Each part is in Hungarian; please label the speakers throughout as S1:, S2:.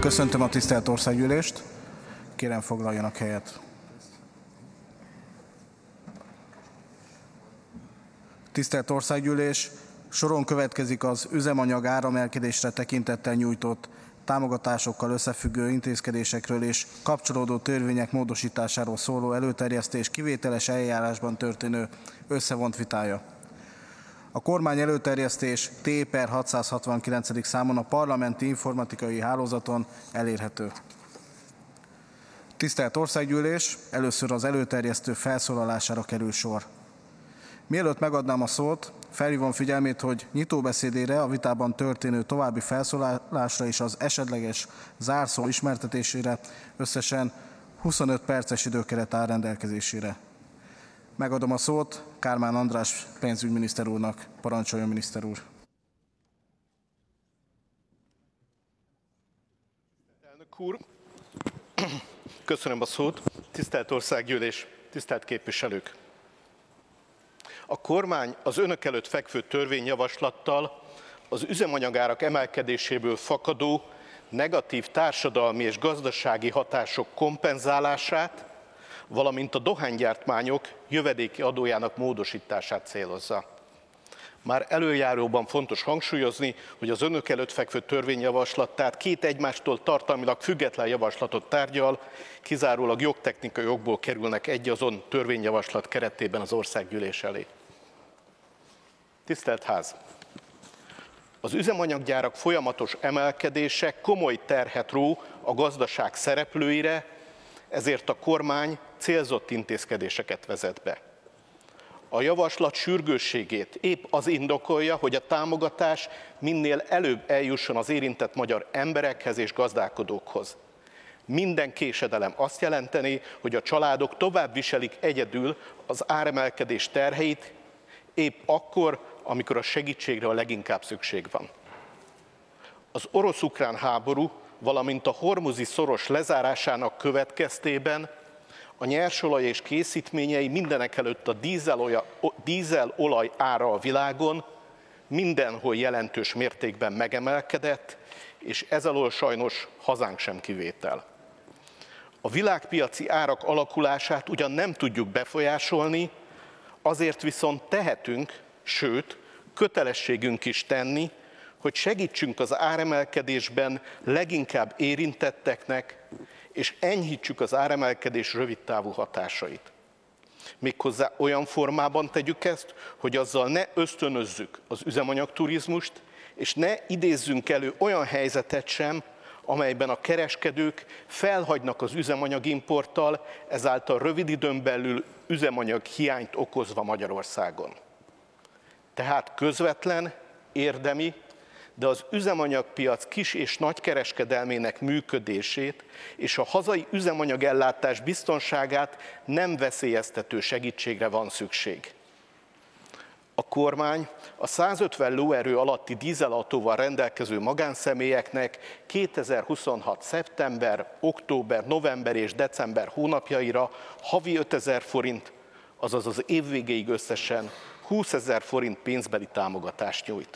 S1: Köszöntöm a tisztelt országgyűlést, kérem foglaljanak helyet. Tisztelt országgyűlés, soron következik az üzemanyag áremelkedésre tekintettel nyújtott támogatásokkal összefüggő intézkedésekről és kapcsolódó törvények módosításáról szóló előterjesztés kivételes eljárásban történő összevont vitája. A kormány előterjesztés T/669. számon a parlamenti informatikai hálózaton elérhető. Tisztelt Országgyűlés, először az előterjesztő felszólalására kerül sor. Mielőtt megadnám a szót, felhívom figyelmét, hogy nyitóbeszédére, a vitában történő további felszólalásra és az esetleges zárszó ismertetésére összesen 25 perces időkeret áll rendelkezésére. Megadom a szót Kármán András pénzügyminiszter úrnak. Parancsoljon, miniszter úr!
S2: Elnök úr, köszönöm a szót. Tisztelt Országgyűlés, tisztelt képviselők! A kormány az önök előtt fekvő törvényjavaslattal az üzemanyagárak emelkedéséből fakadó negatív társadalmi és gazdasági hatások kompenzálását, valamint a dohánygyártmányok jövedéki adójának módosítását célozza. Már előjáróban fontos hangsúlyozni, hogy az önök előtt fekvő törvényjavaslat, tehát két egymástól tartalmilag független javaslatot tárgyal, kizárólag jogtechnikai okból kerülnek egyazon törvényjavaslat keretében az országgyűlés elé. Tisztelt Ház! Az üzemanyaggyárak folyamatos emelkedése komoly terhet ró a gazdaság szereplőire, ezért a kormány célzott intézkedéseket vezet be. A javaslat sürgősségét épp az indokolja, hogy a támogatás minél előbb eljusson az érintett magyar emberekhez és gazdálkodókhoz. Minden késedelem azt jelenteni, hogy a családok tovább viselik egyedül az áremelkedés terheit, épp akkor, amikor a segítségre a leginkább szükség van. Az orosz-ukrán háború, valamint a hormuzi szoros lezárásának következtében a nyersolaj és készítményei, mindenekelőtt a dízelolaj ára a világon mindenhol jelentős mértékben megemelkedett, és ez alól sajnos hazánk sem kivétel. A világpiaci árak alakulását ugyan nem tudjuk befolyásolni, azért viszont tehetünk, sőt, kötelességünk is tenni, hogy segítsünk az áremelkedésben leginkább érintetteknek, és enyhítsük az áremelkedés rövidtávú hatásait. Méghozzá olyan formában tegyük ezt, hogy azzal ne ösztönözzük az üzemanyagturizmust, és ne idézzünk elő olyan helyzetet sem, amelyben a kereskedők felhagynak az üzemanyagimporttal, ezáltal rövid időn belül üzemanyag hiányt okozva Magyarországon. Tehát közvetlen, érdemi, de az üzemanyagpiac kis- és nagykereskedelmének működését és a hazai üzemanyagellátás biztonságát nem veszélyeztető segítségre van szükség. A kormány a 150 lóerő alatti dízelautóval rendelkező magánszemélyeknek 2026. szeptember, október, november és december hónapjaira havi 5000 forint, azaz az év végéig összesen 20 000 forint pénzbeli támogatást nyújt.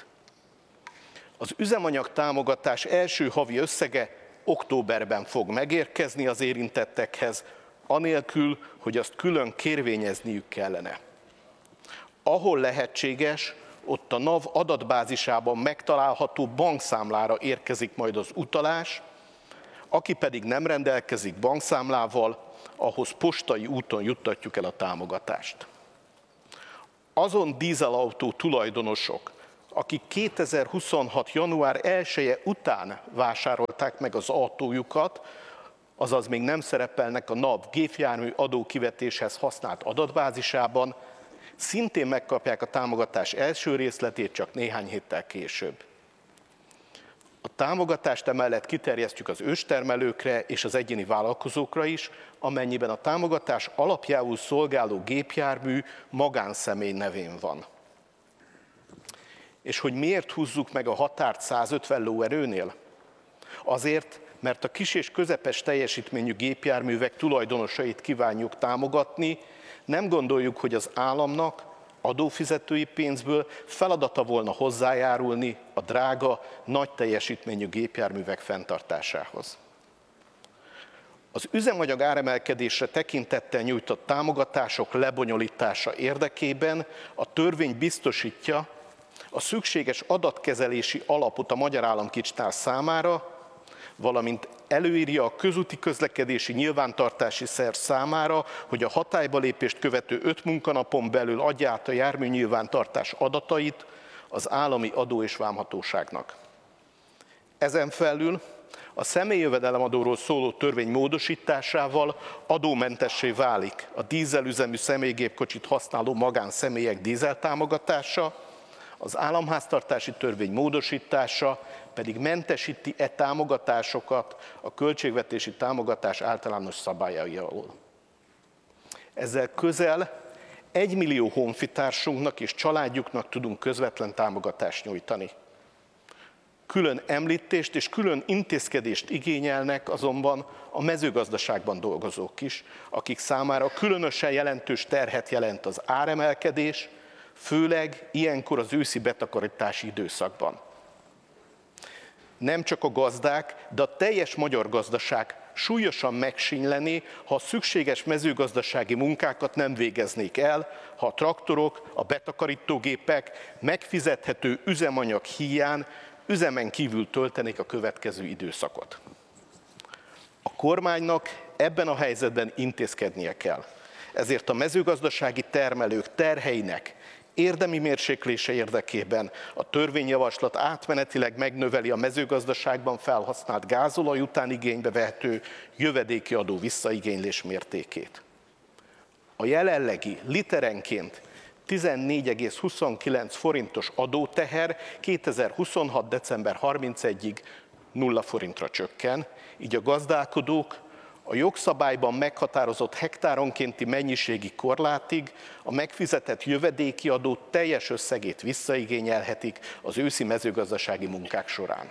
S2: Az üzemanyag támogatás első havi összege októberben fog megérkezni az érintettekhez, anélkül, hogy azt külön kérvényezniük kellene. Ahol lehetséges, ott a NAV adatbázisában megtalálható bankszámlára érkezik majd az utalás, aki pedig nem rendelkezik bankszámlával, ahhoz postai úton juttatjuk el a támogatást. Azon dízelautó tulajdonosok, akik 2026. január 1-e után vásárolták meg az autójukat, azaz még nem szerepelnek a NAV gépjármű adókivetéshez használt adatbázisában, szintén megkapják a támogatás első részletét csak néhány héttel később. A támogatást emellett kiterjesztjük az őstermelőkre és az egyéni vállalkozókra is, amennyiben a támogatás alapjául szolgáló gépjármű magánszemély nevén van. És hogy miért húzzuk meg a határt 150 lóerőnél? Azért, mert a kis és közepes teljesítményű gépjárművek tulajdonosait kívánjuk támogatni, nem gondoljuk, hogy az államnak adófizetői pénzből feladata volna hozzájárulni a drága, nagy teljesítményű gépjárművek fenntartásához. Az üzemanyag áremelkedésre tekintettel nyújtott támogatások lebonyolítása érdekében a törvény biztosítja a szükséges adatkezelési alapot a Magyar Államkincstár számára, valamint előírja a közúti közlekedési nyilvántartási szerv számára, hogy a hatályba lépést követő 5 munkanapon belül adja át a járműnyilvántartás adatait az állami adó- és vámhatóságnak. Ezen felül a személyjövedelemadóról szóló törvény módosításával adómentessé válik a dízelüzemű személygépkocsit használó magánszemélyek dízeltámogatása, az államháztartási törvény módosítása pedig mentesíti e támogatásokat a költségvetési támogatás általános szabályai alól. Ezzel közel 1 millió honfitársunknak és családjuknak tudunk közvetlen támogatást nyújtani. Külön említést és külön intézkedést igényelnek azonban a mezőgazdaságban dolgozók is, akik számára különösen jelentős terhet jelent az áremelkedés, főleg ilyenkor az őszi betakarítási időszakban. Nem csak a gazdák, de a teljes magyar gazdaság súlyosan megsínyleni, ha a szükséges mezőgazdasági munkákat nem végeznék el, ha a traktorok, a betakarítógépek megfizethető üzemanyag híján üzemen kívül töltenék a következő időszakot. A kormánynak ebben a helyzetben intézkednie kell. Ezért a mezőgazdasági termelők terheinek érdemi mérséklése érdekében a törvényjavaslat átmenetileg megnöveli a mezőgazdaságban felhasznált gázolaj után igénybe vehető jövedéki adó visszaigénylés mértékét. A jelenlegi literenként 14,29 forintos adóteher 2026. december 31-ig 0 forintra csökken, így a gazdálkodók a jogszabályban meghatározott hektáronkénti mennyiségi korlátig a megfizetett jövedéki adó teljes összegét visszaigényelhetik az őszi mezőgazdasági munkák során.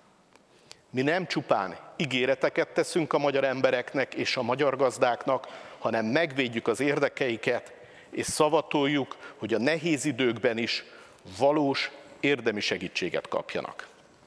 S2: Mi nem csupán ígéreteket teszünk a magyar embereknek és a magyar gazdáknak, hanem megvédjük az érdekeiket, és szavatoljuk, hogy a nehéz időkben is valós, érdemi segítséget kapjanak.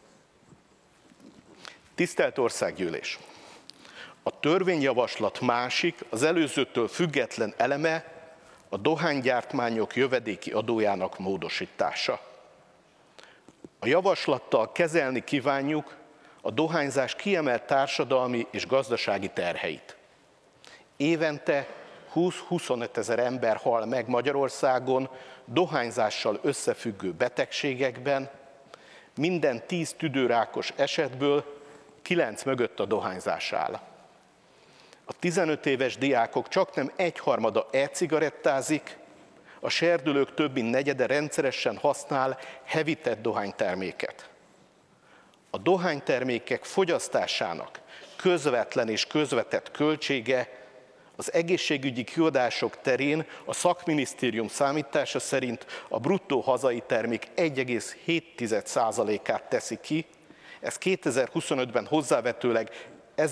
S2: Tisztelt Országgyűlés! A törvényjavaslat másik, az előzőtől független eleme a dohánygyártmányok jövedéki adójának módosítása. A javaslattal kezelni kívánjuk a dohányzás kiemelt társadalmi és gazdasági terheit. Évente 20-25 ezer ember hal meg Magyarországon dohányzással összefüggő betegségekben, minden 10 tüdőrákos esetből 9 mögött a dohányzás áll. A 15 éves diákok csaknem 1/3 e-cigarettázik, a serdülők több mint negyede rendszeresen használ hevített dohányterméket. A dohánytermékek fogyasztásának közvetlen és közvetett költsége az egészségügyi kiadások terén a szakminisztérium számítása szerint a bruttó hazai termék 1,7%-át teszi ki, ez 2025-ben hozzávetőleg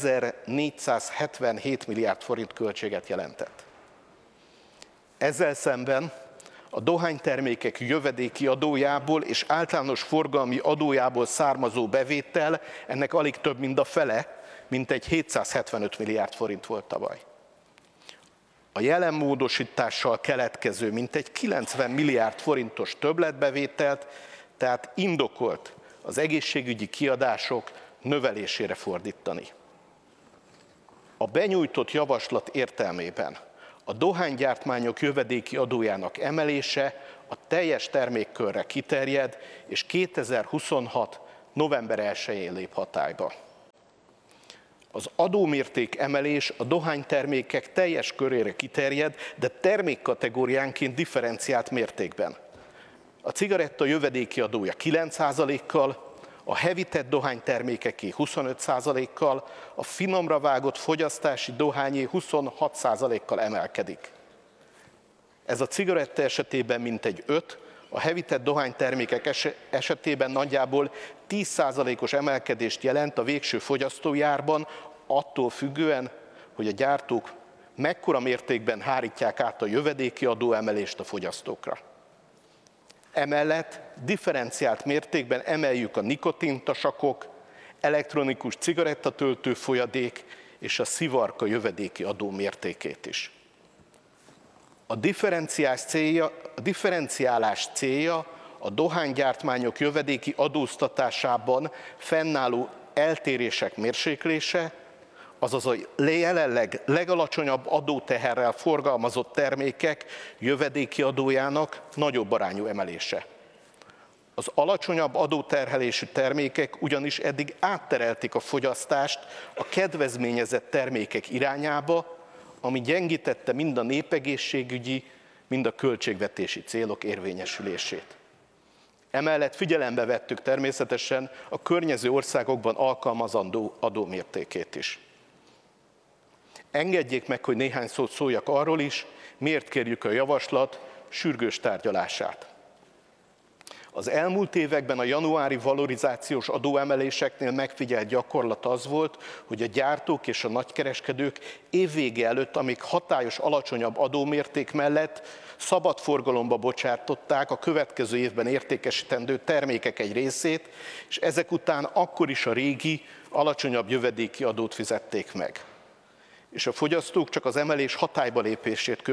S2: 1477 milliárd forint költséget jelentett. Ezzel szemben a dohánytermékek jövedéki adójából és általános forgalmi adójából származó bevétel ennek alig több, mint a fele, mintegy 775 milliárd forint volt tavaly. A jelen módosítással keletkező mintegy 90 milliárd forintos többletbevételt, tehát indokolt az egészségügyi kiadások növelésére fordítani. A benyújtott javaslat értelmében a dohánygyártmányok jövedéki adójának emelése a teljes termékkörre kiterjed, és 2026. november 1-én lép hatályba. Az adómérték emelés a dohánytermékek teljes körére kiterjed, de termékkategóriánként differenciált mértékben. A cigaretta jövedéki adója 9%-kal, a hevített dohánytermékeké 25%-kal, a finomra vágott fogyasztási dohányé 26%-kal emelkedik. Ez a cigaretta esetében mintegy 5, a hevített dohánytermékek esetében nagyjából 10%-os emelkedést jelent a végső fogyasztói árban, attól függően, hogy a gyártók mekkora mértékben hárítják át a jövedéki adóemelést a fogyasztókra. Emellett differenciált mértékben emeljük a nikotintasakok, elektronikus cigarettatöltő folyadék és a szivarka jövedéki adó mértékét is. A differenciálás célja a dohánygyártmányok jövedéki adóztatásában fennálló eltérések mérséklése, azaz a jelenleg legalacsonyabb adóteherrel forgalmazott termékek jövedéki adójának nagyobb arányú emelése. Az alacsonyabb adóterhelésű termékek ugyanis eddig átterelték a fogyasztást a kedvezményezett termékek irányába, ami gyengítette mind a népegészségügyi, mind a költségvetési célok érvényesülését. Emellett figyelembe vettük természetesen a környező országokban alkalmazandó adómértékét is. Engedjék meg, hogy néhány szót szóljak arról is, miért kérjük a javaslat sürgős tárgyalását. Az elmúlt években a januári valorizációs adóemeléseknél megfigyelt gyakorlat az volt, hogy a gyártók és a nagykereskedők évvége előtt, amíg hatályos alacsonyabb adómérték mellett szabad forgalomba bocsátották a következő évben értékesítendő termékek egy részét, és ezek után akkor is a régi, alacsonyabb jövedéki adót fizették meg. És a fogyasztók csak az emelés hatályba lépését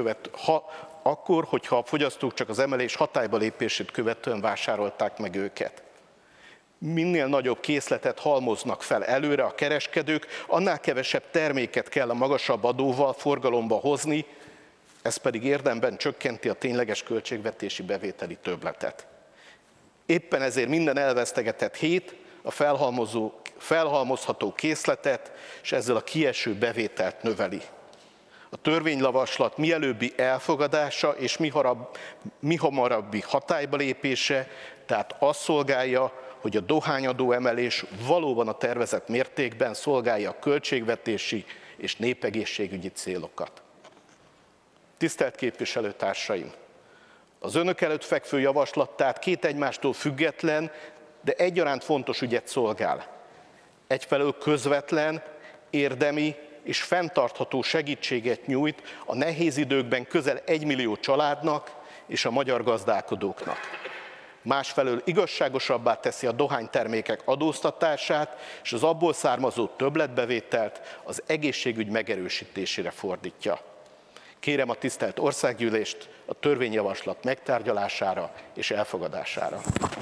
S2: hogyha a fogyasztók csak az emelés hatályba lépését követően vásárolták meg őket. Minél nagyobb készletet halmoznak fel előre a kereskedők, annál kevesebb terméket kell a magasabb adóval forgalomba hozni, ez pedig érdemben csökkenti a tényleges költségvetési bevételi többletet. Éppen ezért minden elvesztegetett hét a felhalmozható készletet, és ezzel a kieső bevételt növeli. A törvényjavaslat mielőbbi elfogadása és mihamarabbi hatályba lépése, tehát azt szolgálja, hogy a dohányadó emelés valóban a tervezett mértékben szolgálja a költségvetési és népegészségügyi célokat. Tisztelt képviselőtársaim! Az önök előtt fekvő javaslat tehát két egymástól független, de egyaránt fontos ügyet szolgál. Egyfelől közvetlen, érdemi és fenntartható segítséget nyújt a nehéz időkben közel 1 millió családnak és a magyar gazdálkodóknak. Másfelől igazságosabbá teszi a dohánytermékek adóztatását, és az abból származó többletbevételt az egészségügy megerősítésére fordítja. Kérem a tisztelt Országgyűlést a törvényjavaslat megtárgyalására és elfogadására.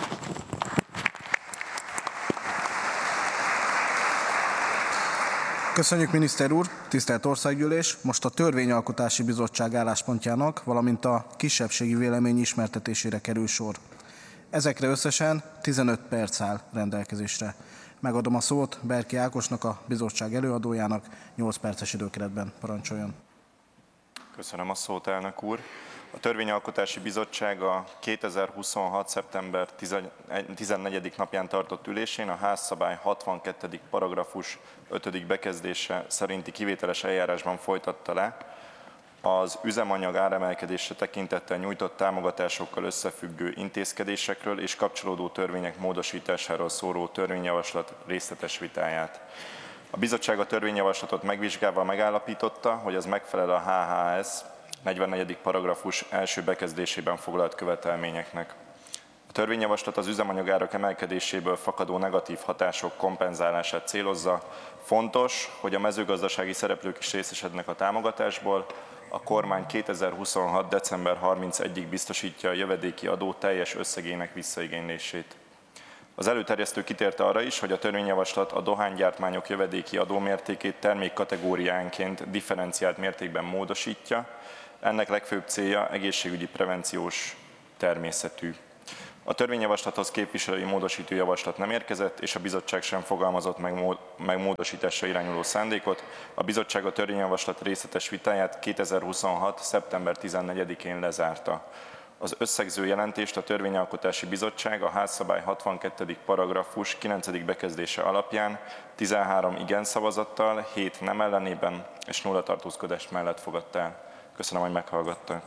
S1: Köszönjük, miniszter úr! Tisztelt Országgyűlés! Most a Törvényalkotási Bizottság álláspontjának, valamint a kisebbségi vélemény ismertetésére kerül sor. Ezekre összesen 15 perc áll rendelkezésre. Megadom a szót Berki Ákosnak, a bizottság előadójának, 8 perces időkeretben parancsoljon.
S3: Köszönöm a szót, elnök úr. A Törvényalkotási Bizottság a 2026. szeptember 14. napján tartott ülésén a házszabály 62. paragrafus 5. bekezdése szerinti kivételes eljárásban folytatta le az üzemanyag áremelkedése tekintettel nyújtott támogatásokkal összefüggő intézkedésekről és kapcsolódó törvények módosításáról szóló törvényjavaslat részletes vitáját. A bizottság a törvényjavaslatot megvizsgálva megállapította, hogy az megfelel a HHS 44. paragrafus első bekezdésében foglalt követelményeknek. A törvényjavaslat az üzemanyagárak emelkedéséből fakadó negatív hatások kompenzálását célozza. Fontos, hogy a mezőgazdasági szereplők is részesednek a támogatásból. A kormány 2026. december 31-ig biztosítja a jövedéki adó teljes összegének visszaigénylését. Az előterjesztő kitért arra is, hogy a törvényjavaslat a dohánygyártmányok jövedéki adómértékét termékkategóriánként differenciált mértékben módosítja. Ennek legfőbb célja egészségügyi prevenciós természetű. A törvényjavaslathoz képviselői módosító javaslat nem érkezett, és a bizottság sem fogalmazott meg módosításra irányuló szándékot. A bizottság a törvényjavaslat részletes vitáját 2026. szeptember 14-én lezárta. Az összegző jelentést a Törvényalkotási Bizottság a házszabály 62. paragrafus 9. bekezdése alapján 13 igen szavazattal, 7 nem ellenében és 0 tartózkodás mellett fogadta el. Köszönöm, hogy meghallgattak.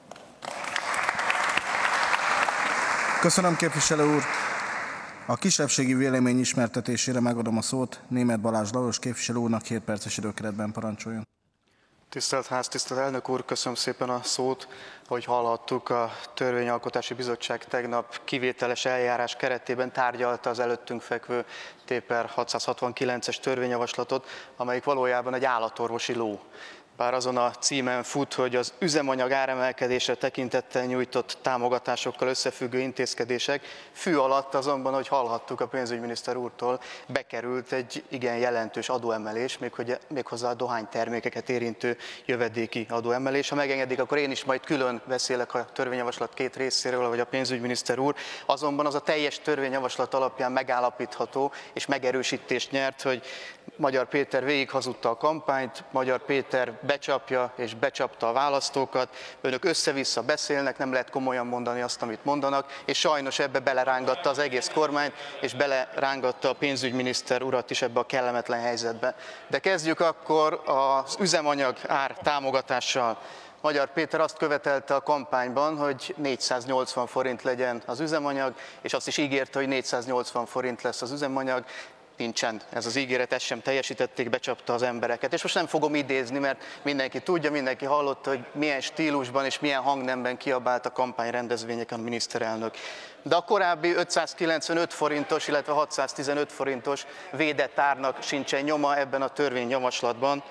S1: Köszönöm, képviselő úr! A kisebbségi vélemény ismertetésére megadom a szót Németh Balázs Lajos képviselő úrnak, 7 perces időkeretben parancsoljon.
S4: Tisztelt Ház, tisztelt elnök úr, köszönöm szépen a szót. Ahogy hallhattuk, a Törvényalkotási Bizottság tegnap kivételes eljárás keretében tárgyalta az előttünk fekvő TPR 669-es törvényjavaslatot, amelyik valójában egy állatorvosi ló. Bár azon a címen fut, hogy az üzemanyag áremelkedésre tekintettel nyújtott támogatásokkal összefüggő intézkedések, fű alatt azonban, hogy hallhattuk a pénzügyminiszter úrtól, bekerült egy igen jelentős adóemelés, méghozzá a dohánytermékeket érintő jövedéki adóemelés. Ha megengedik, akkor én is majd külön beszélek a törvényjavaslat két részéről, vagy a pénzügyminiszter úr. Azonban az a teljes törvényjavaslat alapján megállapítható és megerősítést nyert, hogy Magyar Péter végighazudta a kampányt, Magyar Péter becsapja és becsapta a választókat, önök össze-vissza beszélnek, nem lehet komolyan mondani azt, amit mondanak, és sajnos ebbe belerángatta az egész kormányt, és belerángatta a pénzügyminiszter urat is ebbe a kellemetlen helyzetbe. De kezdjük akkor az üzemanyag ár támogatással. Magyar Péter azt követelte a kampányban, hogy 480 forint legyen az üzemanyag, és azt is ígérte, hogy 480 forint lesz az üzemanyag. Nincsen ez az ígéret, ezt sem teljesítették, becsapta az embereket. És most nem fogom idézni, mert mindenki tudja, mindenki hallotta, hogy milyen stílusban és milyen hangnemben kiabált a kampányrendezvényeken a miniszterelnök. De a korábbi 595 forintos, illetve 615 forintos védett árnak sincsen nyoma ebben a törvényjavaslatban.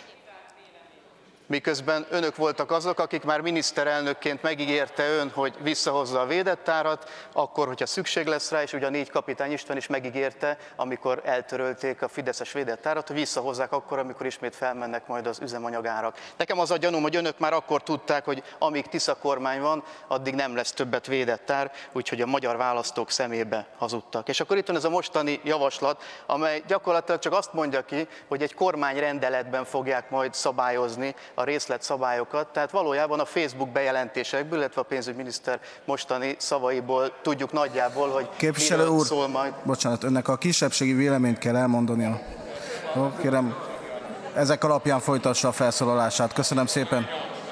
S4: Miközben önök voltak azok, akik már miniszterelnökként megígérte ön, hogy visszahozza a védett árat, akkor, hogyha szükség lesz rá, és ugye a 4 Kapitány István is megígérte, amikor eltörölték a fideszes védett árat, hogy visszahozzák akkor, amikor ismét felmennek majd az üzemanyagárak. Nekem az a gyanúm, hogy önök már akkor tudták, hogy amíg Tisza kormány van, addig nem lesz többet védett ár, úgyhogy a magyar választók szemébe hazudtak. És akkor itt van ez a mostani javaslat, amely gyakorlatilag csak azt mondja ki, hogy egy kormányrendeletben fogják majd szabályozni a részletszabályokat, tehát valójában a Facebook bejelentésekből, illetve a pénzügyminiszter mostani szavaiból tudjuk nagyjából, hogy
S1: képviselő úr,
S4: szól majd.
S1: Bocsánat, önnek a kisebbségi véleményt kell elmondania. Jó, kérem, ezek alapján folytassa a felszólalását. Köszönöm szépen.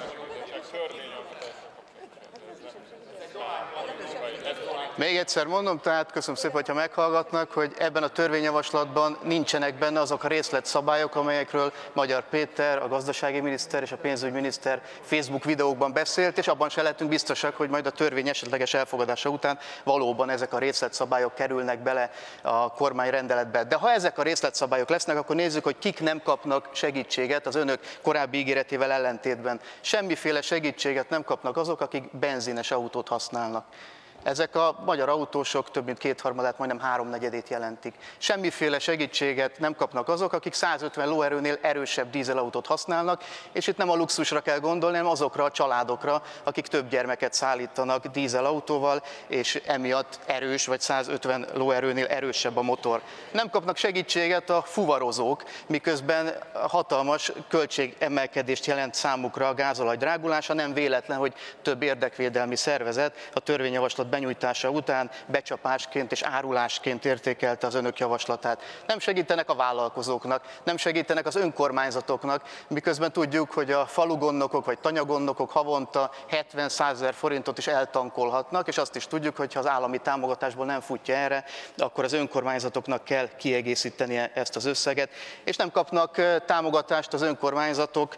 S4: Még egyszer mondom, tehát köszönöm szépen, hogyha meghallgatnak, hogy ebben a törvényjavaslatban nincsenek benne azok a részletszabályok, amelyekről Magyar Péter, a gazdasági miniszter és a pénzügyminiszter Facebook videókban beszélt, és abban se lehetünk biztosak, hogy majd a törvény esetleges elfogadása után valóban ezek a részletszabályok kerülnek bele a kormányrendeletbe. De ha ezek a részletszabályok lesznek, akkor nézzük, hogy kik nem kapnak segítséget az önök korábbi ígéretével ellentétben. Semmiféle segítséget nem kapnak azok, akik benzines autót használnak. Ezek a magyar autósok több mint kétharmadát, majdnem háromnegyedét jelentik. Semmiféle segítséget nem kapnak azok, akik 150 lóerőnél erősebb dízelautót használnak, és itt nem a luxusra kell gondolni, hanem azokra a családokra, akik több gyermeket szállítanak dízelautóval, és emiatt erős vagy 150 lóerőnél erősebb a motor. Nem kapnak segítséget a fuvarozók, miközben hatalmas költségemelkedést jelent számukra a gázolaj drágulása. Nem véletlen, hogy több érdekvédelmi szervezet a törvényjavaslat benyújtása után becsapásként és árulásként értékelte az önök javaslatát. Nem segítenek a vállalkozóknak, nem segítenek az önkormányzatoknak, miközben tudjuk, hogy a falugondnokok vagy tanyagondnokok havonta 70-100 000 forintot is eltankolhatnak, és azt is tudjuk, hogy ha az állami támogatásból nem futja erre, akkor az önkormányzatoknak kell kiegészítenie ezt az összeget, és nem kapnak támogatást az önkormányzatok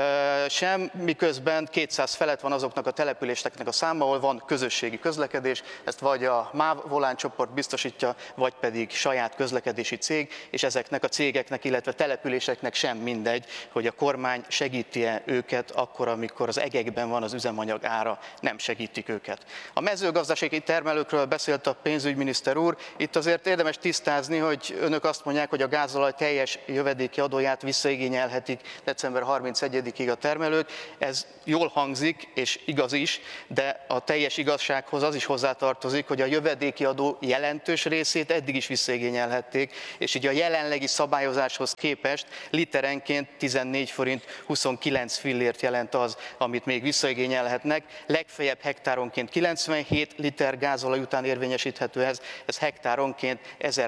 S4: sem, miközben 200 felett van azoknak a településeknek a száma, ahol van közösségi közlekedés, ezt vagy a MÁV Volán csoport biztosítja, vagy pedig saját közlekedési cég, és ezeknek a cégeknek, illetve településeknek sem mindegy, hogy a kormány segíti-e őket akkor, amikor az egekben van az üzemanyag ára, nem segítik őket. A mezőgazdasági termelőkről beszélt a pénzügyminiszter úr, itt azért érdemes tisztázni, hogy önök azt mondják, hogy a gázolaj teljes jövedéki adóját visszaigényelhetik december 31-ig a termelők. Ez jól hangzik, és igaz is, de a teljes igazsághoz az is hozzátartozik, hogy a jövedéki adó jelentős részét eddig is visszaigényelhették, és így a jelenlegi szabályozáshoz képest literenként 14 forint 29 fillért jelent az, amit még visszaigényelhetnek. Legfeljebb hektáronként 97 liter gázolaj után érvényesíthető ez hektáronként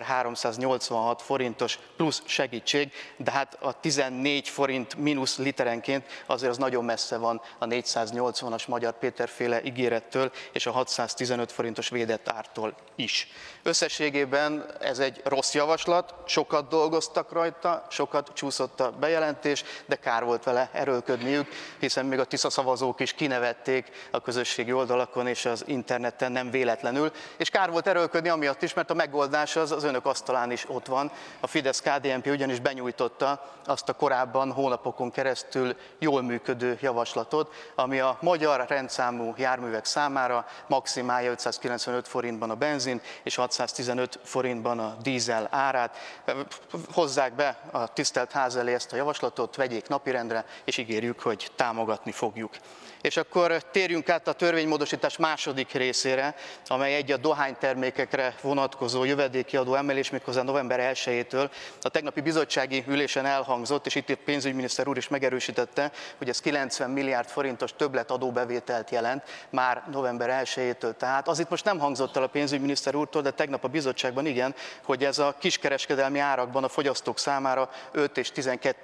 S4: 1386 forintos plusz segítség, de hát a 14 forint mínusz literenként azért az nagyon messze van a 480-as Magyar Péter féle ígérettől és a 615 15 forintos védett ártól is. Összességében ez egy rossz javaslat, sokat dolgoztak rajta, sokat csúszott a bejelentés, de kár volt vele erőlködniük, hiszen még a Tisza szavazók is kinevették a közösségi oldalakon és az interneten nem véletlenül, és kár volt erőlködni amiatt is, mert a megoldás az önök asztalán is ott van. A Fidesz-KDNP ugyanis benyújtotta azt a korábban hónapokon keresztül jól működő javaslatot, ami a magyar rendszámú járművek számára maximálja 595 forintban a benzin és 615 forintban a dízel árát. Hozzák be a tisztelt ház elé ezt a javaslatot, vegyék napirendre, és ígérjük, hogy támogatni fogjuk. És akkor térjünk át a törvénymódosítás második részére, amely a dohánytermékekre vonatkozó jövedéki adó emelés méghozzá november 1-től. A tegnapi bizottsági ülésen elhangzott, és itt a pénzügyminiszter úr is megerősítette, hogy ez 90 milliárd forintos többletadóbevételt jelent már november 1-től. Tehát az itt most nem hangzott el a pénzügyminiszter úrtól, de tegnap a bizottságban igen, hogy ez a kiskereskedelmi árakban a fogyasztók számára 5 és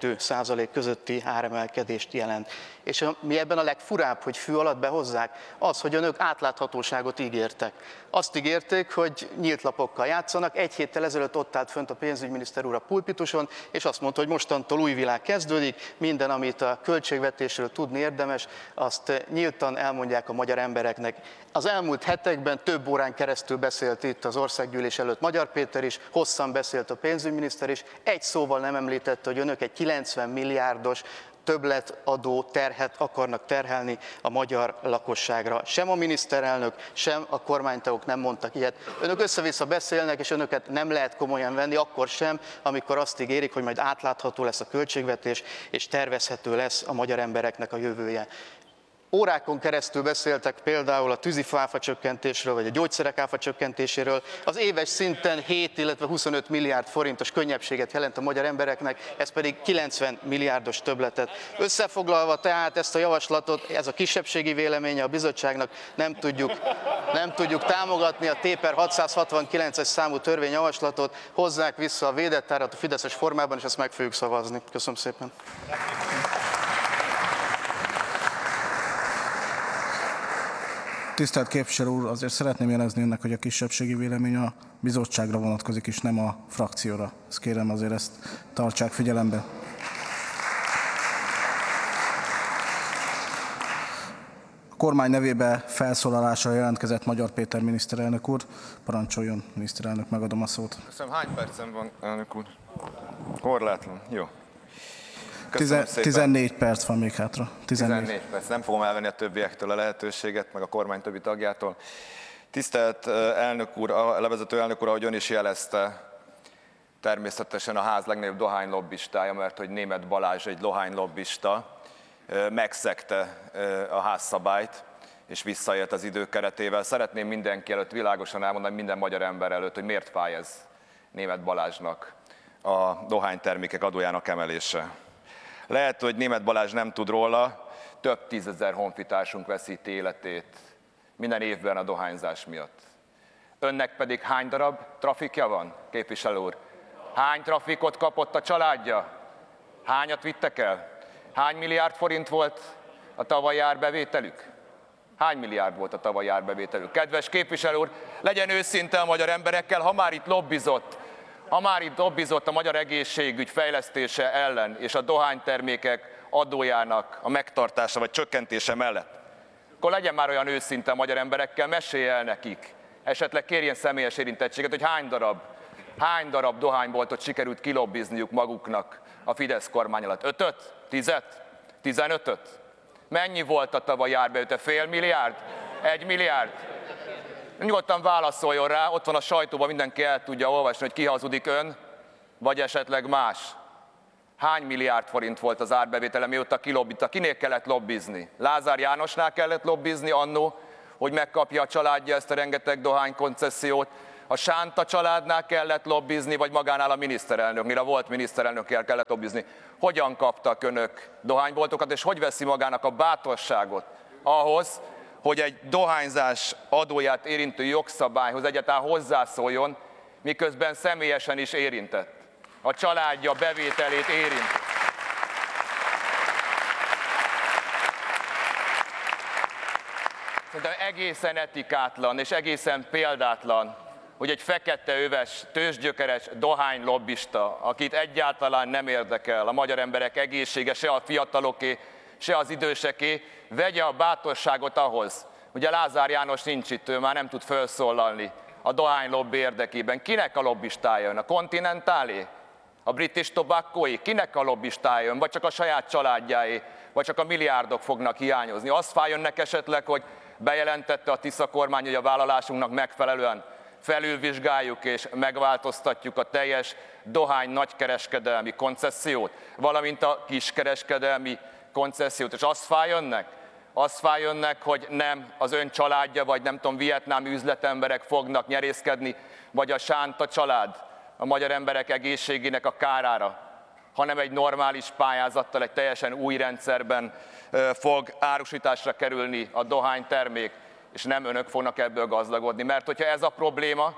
S4: 12% közötti áremelkedést jelent. És mi ebben a legfurább, hogy fű alatt behozzák, az, hogy önök átláthatóságot ígértek. Azt ígérték, hogy nyílt lapokkal játszanak. Egy héttel ezelőtt ott állt fönt a pénzügyminiszter úr a pulpituson, és azt mondta, hogy mostantól új világ kezdődik, minden, amit a költségvetésről tudni érdemes, azt nyíltan elmondják a magyar embereknek. Az elmúlt hetekben több órán keresztül beszélt itt az országgyűlés előtt Magyar Péter is, hosszan beszélt a pénzügyminiszter is, egy szóval nem említette, hogy önök egy 90 milliárdos többletadó terhet akarnak terhelni a magyar lakosságra. Sem a miniszterelnök, sem a kormánytagok nem mondtak ilyet. Önök össze-vissza beszélnek, és önöket nem lehet komolyan venni, akkor sem, amikor azt ígérik, hogy majd átlátható lesz a költségvetés, és tervezhető lesz a magyar embereknek a jövője. Órákon keresztül beszéltek például a tűzifa áfa csökkentésről, vagy a gyógyszerek áfa csökkentéséről. Az éves szinten 7, illetve 25 milliárd forintos könnyebbséget jelent a magyar embereknek, ez pedig 90 milliárdos többletet. Összefoglalva tehát ezt a javaslatot, ez a kisebbségi véleménye a bizottságnak, nem tudjuk támogatni a TPER 669-es számú törvényjavaslatot, hozzák vissza a védett árat a fideszes formában, és ezt meg fogjuk szavazni. Köszönöm szépen.
S1: Tisztelt képviselő úr, azért szeretném jelezni önnek, hogy a kisebbségi vélemény a bizottságra vonatkozik, és nem a frakcióra. Ezt kérem, azért ezt tartsák figyelembe. A kormány nevébe felszólalásra jelentkezett Magyar Péter miniszterelnök úr. Parancsoljon, miniszterelnök, megadom a szót.
S5: Köszönöm, hány percem van, elnök úr? Korlátlan, jó.
S1: 14 perc van még hátra.
S5: 14 perc. Nem fogom elvenni a többiektől a lehetőséget, meg a kormány többi tagjától. Tisztelt elnök úr, a levezető elnök úr, ahogy ön is jelezte, természetesen a ház legnagyobb dohánylobbistája, mert hogy Németh Balázs egy dohánylobbista, megszegte a házszabályt, és visszaélt az idő keretével. Szeretném mindenki előtt világosan elmondani, minden magyar ember előtt, hogy miért fáj ez Németh Balázsnak a dohánytermékek adójának emelése. Lehet, hogy Németh Balázs nem tud róla, több tízezer honfitársunk veszíti életét minden évben a dohányzás miatt. Önnek pedig hány darab trafikja van, képviselő úr? Hány trafikot kapott a családja? Hányat vittek el? Hány milliárd forint volt a tavalyi árbevételük? Hány milliárd volt a tavalyi árbevételük? Kedves képviselő úr, legyen őszinte a magyar emberekkel, ha már itt lobbizott a magyar egészségügy fejlesztése ellen és a dohánytermékek adójának a megtartása vagy csökkentése mellett, akkor legyen már olyan őszinte a magyar emberekkel, mesélje el nekik, esetleg kérjen személyes érintettséget, hogy hány darab dohányboltot sikerült kilobbizniuk maguknak a Fidesz kormány alatt. 5-öt? 10-et? 15-öt? Mennyi volt a tavalyi árbevétel? Fél milliárd? 1 milliárd? Nyugodtan válaszoljon rá, ott van a sajtóban, mindenki el tudja olvasni, hogy ki hazudik, ön, vagy esetleg más. Hány milliárd forint volt az árbevétele, mióta kilobbizta? Kinél kellett lobbizni? Lázár Jánosnál kellett lobbizni annó, hogy megkapja a családja ezt a rengeteg dohánykoncessziót? A Sánta családnál kellett lobbizni, vagy magánál a miniszterelnöknél, a volt miniszterelnöknél kellett lobbizni? Hogyan kaptak önök dohányboltokat, és hogy veszi magának a bátorságot ahhoz, hogy egy dohányzás adóját érintő jogszabályhoz egyáltalán hozzászóljon, miközben személyesen is érintett. A családja bevételét érintett. Szerintem egészen etikátlan és egészen példátlan, hogy egy feketeöves, tőzsgyökeres dohánylobbista, akit egyáltalán nem érdekel a magyar emberek egészsége, se a fiataloké, se az időseké, vegye a bátorságot ahhoz. Ugye Lázár János nincs itt, ő már nem tud felszólalni a dohánylobbi érdekében. Kinek a lobbistája ön? A Continentalé? A British Tobaccoé? Kinek a lobbistája ön? Vagy csak a saját családjáé? Vagy csak a milliárdok fognak hiányozni? Az fáj önnek esetleg, hogy bejelentette a Tisza kormány, hogy a vállalásunknak megfelelően felülvizsgáljuk és megváltoztatjuk a teljes dohány nagykereskedelmi koncessziót, valamint a kiskereskedelmi koncessziót. És az fáj önnek? Az fáj önnek, hogy nem az ön családja, vagy nem tudom, vietnámi üzletemberek fognak nyerészkedni, vagy a Sánta család a magyar emberek egészségének a kárára, hanem egy normális pályázattal, egy teljesen új rendszerben fog árusításra kerülni a dohánytermék, és nem önök fognak ebből gazdagodni. Mert hogyha ez a probléma,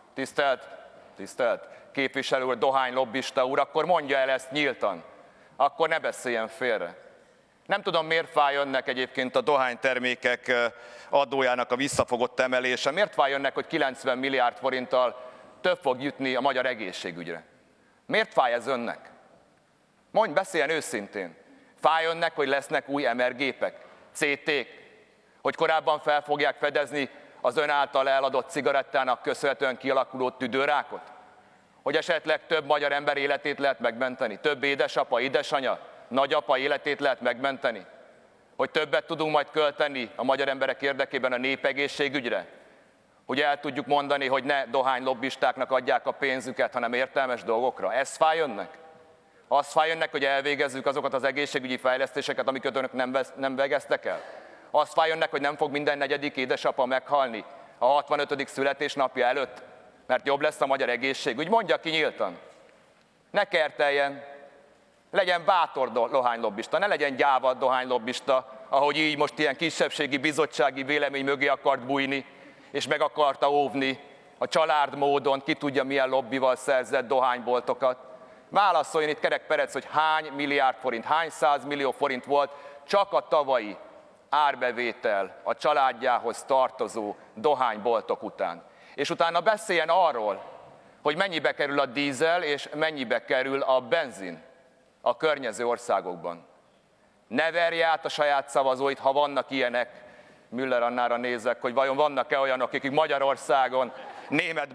S5: tisztelt képviselő úr, dohánylobbista úr, akkor mondja el ezt nyíltan, akkor ne beszéljen félre. Nem tudom, miért fáj önnek egyébként a dohánytermékek adójának a visszafogott emelése, miért fáj önnek, hogy 90 milliárd forinttal több fog jutni a magyar egészségügyre. Miért fáj ez önnek? Mondj, beszéljen őszintén. Fáj önnek, hogy lesznek új MR-gépek, CT-k, hogy korábban fel fogják fedezni az ön által eladott cigarettának köszönhetően kialakuló tüdőrákot? Hogy esetleg több magyar ember életét lehet megmenteni? Több édesapa, édesanya, nagyapa életét lehet megmenteni? Hogy többet tudunk majd költeni a magyar emberek érdekében a népegészségügyre? Hogy el tudjuk mondani, hogy ne dohánylobbistáknak adják a pénzüket, hanem értelmes dolgokra? Ez fáj önnek? Az fáj önnek, hogy elvégezzük azokat az egészségügyi fejlesztéseket, amiket önök nem végeztek el? Az fáj önnek, hogy nem fog minden negyedik édesapa meghalni a 65. születésnapja előtt, mert jobb lesz a magyar egészségügy? Mondja ki nyíltan. Ne kerteljen. Legyen bátor dohánylobbista, ne legyen gyáva dohánylobbista, ahogy így most ilyen kisebbségi bizottsági vélemény mögé akart bújni, és meg akarta óvni a család módon, ki tudja milyen lobbival szerzett dohányboltokat. Válaszoljon itt Kerek Perec, hogy hány milliárd forint, hány 100 millió forint volt csak a tavalyi árbevétel a családjához tartozó dohányboltok után. És utána beszéljen arról, hogy mennyibe kerül a dízel és mennyibe kerül a benzin a környező országokban. Ne verje át a saját szavazóit, ha vannak ilyenek. Müller Annára nézek, hogy vajon vannak-e olyanok, akik Magyarországon Németh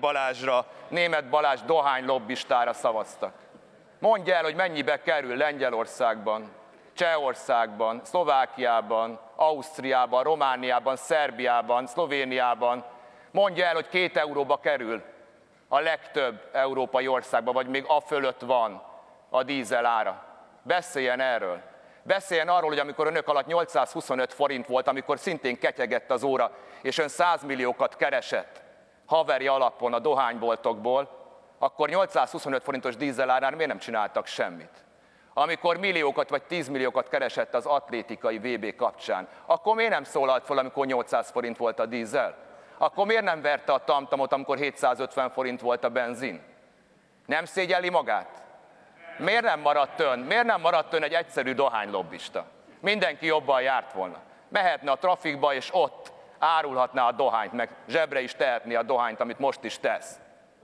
S5: Balázs dohánylobbistára szavaztak. Mondja el, hogy mennyibe kerül Lengyelországban, Csehországban, Szlovákiában, Ausztriában, Romániában, Szerbiában, Szlovéniában. Mondja el, hogy 2 euróba kerül a legtöbb európai országban, vagy még afölött van a dízel ára. Beszéljen erről. Beszéljen arról, hogy amikor önök alatt 825 forint volt, amikor szintén ketyegett az óra, és ön 100 milliókat keresett haveri alapon a dohányboltokból, akkor 825 forintos dízelárán miért nem csináltak semmit? Amikor milliókat vagy 10 milliókat keresett az atlétikai VB kapcsán, akkor miért nem szólalt fel, amikor 800 forint volt a dízel? Akkor miért nem verte a tamtamot, amikor 750 forint volt a benzin? Nem szégyelli magát? Miért nem maradt ön egy egyszerű dohánylobbista? Mindenki jobban járt volna. Mehetne a trafikba, és ott árulhatná a dohányt, meg zsebre is tehetné a dohányt, amit most is tesz.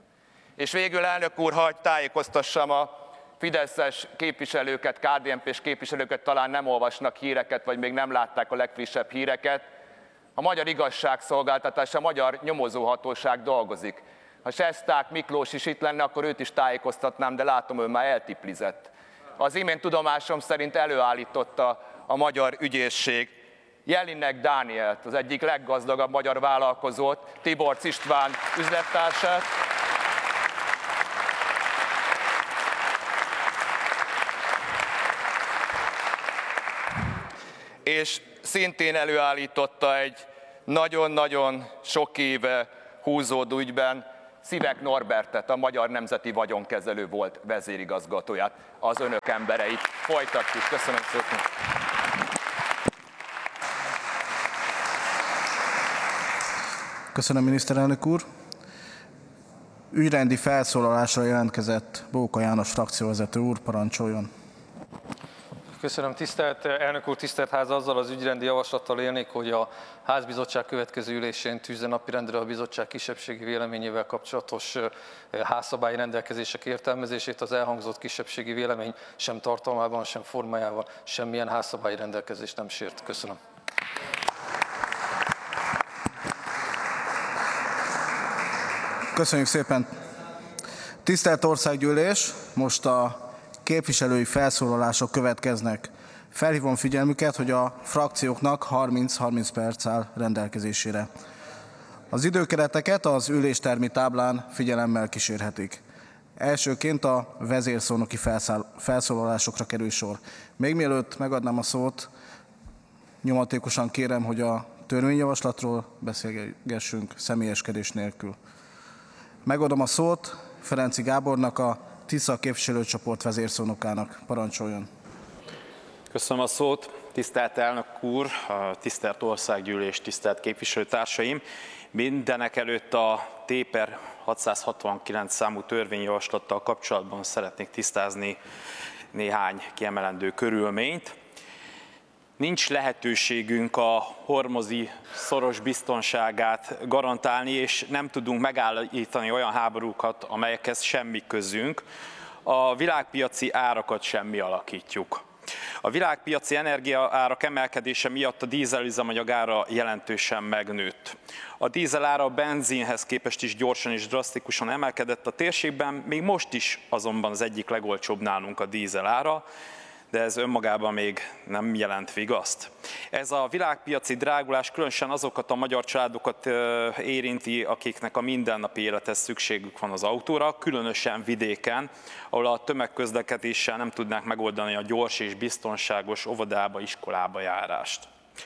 S5: És végül, elnök úr, hadd tájékoztassam a fideszes képviselőket, KDNP-s képviselőket, talán nem olvasnak híreket, vagy még nem látták a legfrissebb híreket. A magyar igazságszolgáltatás, a magyar nyomozóhatóság dolgozik. Ha Sesták Miklós is itt lenne, akkor őt is tájékoztatnám, de látom, ő már eltiplizett. Az imént tudomásom szerint előállította a magyar ügyészség Jelinek Dánielt, az egyik leggazdagabb magyar vállalkozót, Tiborcs István üzlettársát. És szintén előállította egy nagyon-nagyon sok éve húzódó ügyben Szivek Norbertet, a Magyar Nemzeti Vagyonkezelő volt vezérigazgatóját, az önök embereit. Folytatjuk. Köszönöm szépen.
S1: Köszönöm, miniszterelnök úr. Ügyrendi felszólalásra jelentkezett Bóka János frakcióvezető úr, parancsoljon.
S6: Köszönöm, tisztelt elnök úr, tisztelt ház, azzal az ügyrendi javaslattal élnék, hogy a házbizottság következő ülésén tűzze napirendre a bizottság kisebbségi véleményével kapcsolatos házszabályi rendelkezések értelmezését. Az elhangzott kisebbségi vélemény sem tartalmában, sem formájában semmilyen házszabályi rendelkezést nem sért. Köszönöm.
S1: Köszönjük szépen. Tisztelt Országgyűlés, most a képviselői felszólalások következnek. Felhívom figyelmüket, hogy a frakcióknak 30-30 perc áll rendelkezésére. Az időkereteket az üléstermi táblán figyelemmel kísérhetik. Elsőként a vezérszónoki felszólalásokra kerül sor. Még mielőtt megadnám a szót, nyomatékosan kérem, hogy a törvényjavaslatról beszélgessünk személyeskedés nélkül. Megadom a szót Ferenczy Gábornak, a Tisza képviselőcsoport vezérszónokának. Parancsoljon.
S7: Köszönöm a szót, tisztelt elnök úr, tisztelt országgyűlés, tisztelt képviselőtársaim! Mindenekelőtt a T/669 számú törvényjavaslattal kapcsolatban szeretnék tisztázni néhány kiemelendő körülményt. Nincs lehetőségünk a hormozi szoros biztonságát garantálni, és nem tudunk megállítani olyan háborúkat, amelyekhez semmi közünk. A világpiaci árakat sem mi alakítjuk. A világpiaci energiaárak emelkedése miatt a dízelüzemanyag ára jelentősen megnőtt. A dízel ára a benzinhez képest is gyorsan és drasztikusan emelkedett a térségben, még most is azonban az egyik legolcsóbb nálunk a dízel ára, de ez önmagában még nem jelent vigaszt. Ez a világpiaci drágulás különösen azokat a magyar családokat érinti, akiknek a mindennapi élethez szükségük van az autóra, különösen vidéken, ahol a tömegközlekedéssel nem tudnák megoldani a gyors és biztonságos óvodába, iskolába járást.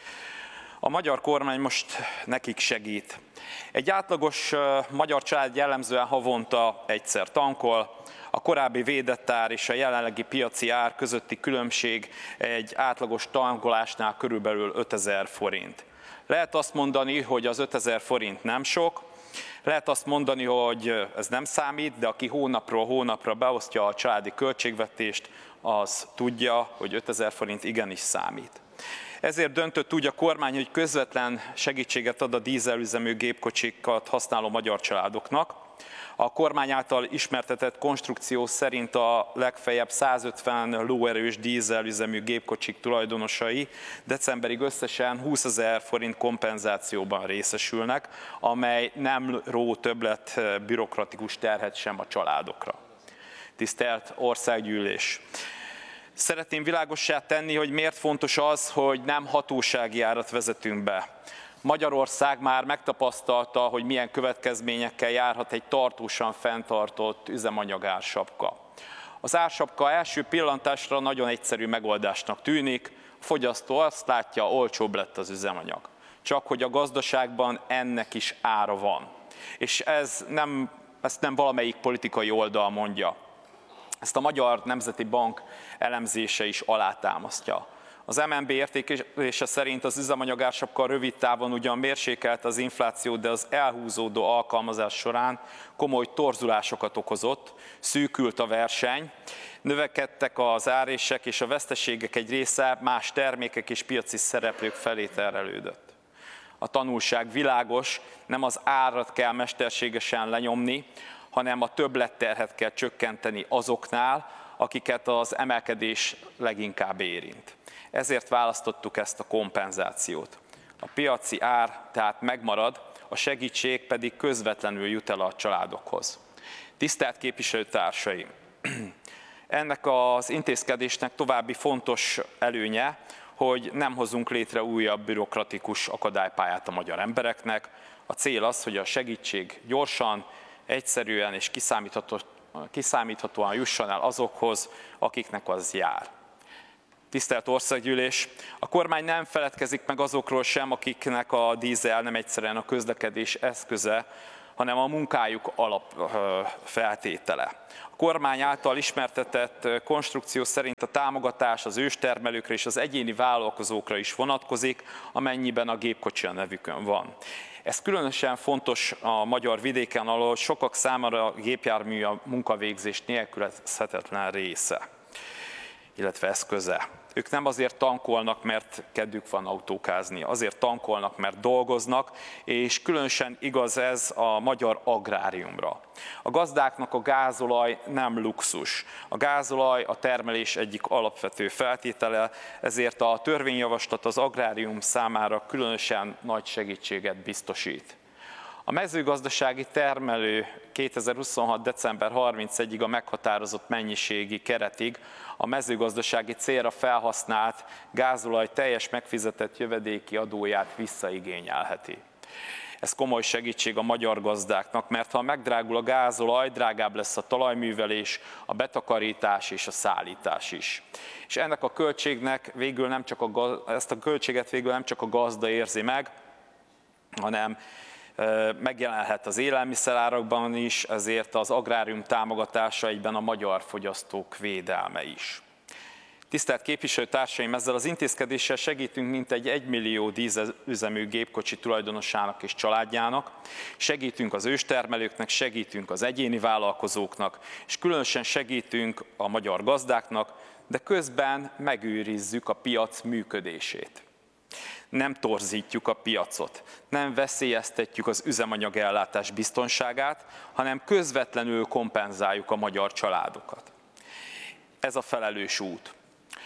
S7: A magyar kormány most nekik segít. Egy átlagos magyar család jellemzően havonta egyszer tankol. A korábbi védett ár és a jelenlegi piaci ár közötti különbség egy átlagos tankolásnál körülbelül 5000 forint. Lehet azt mondani, hogy az 5000 forint nem sok, lehet azt mondani, hogy ez nem számít, de aki hónapról hónapra beosztja a családi költségvetést, az tudja, hogy 5000 forint igenis számít. Ezért döntött úgy a kormány, hogy közvetlen segítséget ad a dízelüzemű gépkocsikat használó magyar családoknak. A kormány által ismertetett konstrukció szerint a legfeljebb 150 lóerős dízelüzemű gépkocsik tulajdonosai decemberig összesen 20 000 forint kompenzációban részesülnek, amely nem ró többlet bürokratikus terhet sem a családokra. Tisztelt Országgyűlés! Szeretném világossá tenni, hogy miért fontos az, hogy nem hatósági árat vezetünk be. Magyarország már megtapasztalta, hogy milyen következményekkel járhat egy tartósan fenntartott üzemanyagársapka. Az ársapka első pillantásra nagyon egyszerű megoldásnak tűnik, a fogyasztó azt látja, olcsóbb lett az üzemanyag. Csak hogy a gazdaságban ennek is ára van. És ezt nem valamelyik politikai oldal mondja. Ezt a Magyar Nemzeti Bank elemzése is alátámasztja. Az MNB értékelése szerint az üzemanyagársapka rövid távon ugyan mérsékelte az inflációt, de az elhúzódó alkalmazás során komoly torzulásokat okozott, szűkült a verseny, növekedtek az árések és a veszteségek egy része más termékek és piaci szereplők felé terelődött. A tanulság világos, nem az árat kell mesterségesen lenyomni, hanem a többletterhet kell csökkenteni azoknál, akiket az emelkedés leginkább érint. Ezért választottuk ezt a kompenzációt. A piaci ár tehát megmarad, a segítség pedig közvetlenül jut el a családokhoz. Tisztelt képviselőtársaim! Ennek az intézkedésnek további fontos előnye, hogy nem hozunk létre újabb bürokratikus akadálypályát a magyar embereknek. A cél az, hogy a segítség gyorsan, egyszerűen és kiszámíthatóan jusson el azokhoz, akiknek az jár. Tisztelt Országgyűlés! A kormány nem feledkezik meg azokról sem, akiknek a dízel nem egyszerűen a közlekedés eszköze, hanem a munkájuk alapfeltétele. A kormány által ismertetett konstrukció szerint a támogatás az őstermelőkre és az egyéni vállalkozókra is vonatkozik, amennyiben a gépkocsi a nevükön van. Ez különösen fontos a magyar vidéken, ahol sokak számára a gépjármű a munkavégzés nélkülözhetetlen része. illetve eszköze. Ők nem azért tankolnak, mert kedvük van autókázni, azért tankolnak, mert dolgoznak, és különösen igaz ez a magyar agráriumra. A gazdáknak a gázolaj nem luxus. A gázolaj a termelés egyik alapvető feltétele, ezért a törvényjavaslat az agrárium számára különösen nagy segítséget biztosít. A mezőgazdasági termelő 2026. december 31-ig a meghatározott mennyiségi keretig a mezőgazdasági célra felhasznált gázolaj teljes megfizetett jövedéki adóját visszaigényelheti. Ez komoly segítség a magyar gazdáknak, mert ha megdrágul a gázolaj, drágább lesz a talajművelés, a betakarítás és a szállítás is. És ennek a költségnek végül ezt a költséget végül nem csak a gazda érzi meg, hanem megjelenhet az élelmiszerárakban is, ezért az agrárium támogatása egyben a magyar fogyasztók védelme is. Tisztelt képviselőtársaim, ezzel az intézkedéssel segítünk mintegy 1 millió dízelüzemű gépkocsi tulajdonosának és családjának, segítünk az őstermelőknek, segítünk az egyéni vállalkozóknak, és különösen segítünk a magyar gazdáknak, de közben megőrizzük a piac működését. Nem torzítjuk a piacot, nem veszélyeztetjük az üzemanyagellátás biztonságát, hanem közvetlenül kompenzáljuk a magyar családokat. Ez a felelős út.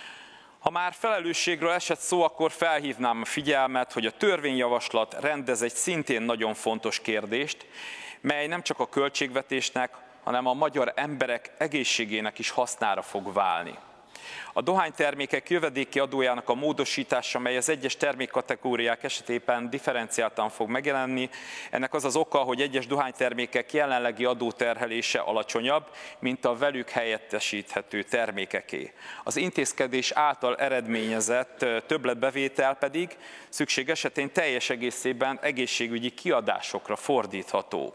S7: Ha már felelősségről esett szó, akkor felhívnám a figyelmet, hogy a törvényjavaslat rendez egy szintén nagyon fontos kérdést, mely nem csak a költségvetésnek, hanem a magyar emberek egészségének is hasznára fog válni. A dohánytermékek jövedéki adójának a módosítása, mely az egyes termékkategóriák esetében differenciáltan fog megjelenni, ennek az az oka, hogy egyes dohánytermékek jelenlegi adóterhelése alacsonyabb, mint a velük helyettesíthető termékeké. Az intézkedés által eredményezett többletbevétel pedig szükség esetén teljes egészében egészségügyi kiadásokra fordítható.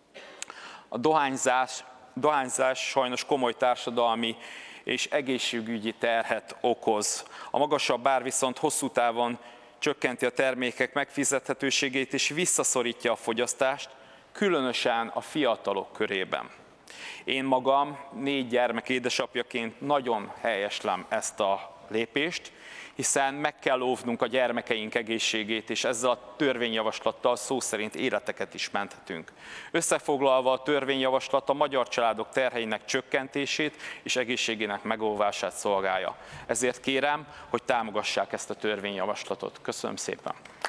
S7: A dohányzás sajnos komoly társadalmi és egészségügyi terhet okoz. A magasabb ár viszont hosszú távon csökkenti a termékek megfizethetőségét és visszaszorítja a fogyasztást, különösen a fiatalok körében. Én magam 4 gyermek édesapjaként nagyon helyeslem ezt a lépést, hiszen meg kell óvnunk a gyermekeink egészségét, és ezzel a törvényjavaslattal szó szerint életeket is menthetünk. Összefoglalva, a törvényjavaslat a magyar családok terheinek csökkentését és egészségének megóvását szolgálja. Ezért kérem, hogy támogassák ezt a törvényjavaslatot. Köszönöm szépen!